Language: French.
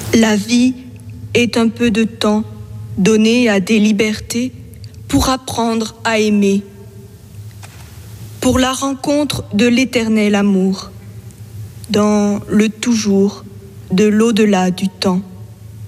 La vie est un peu de temps donné à des libertés pour apprendre à aimer, pour la rencontre de l'éternel amour, dans le toujours de l'au-delà du temps.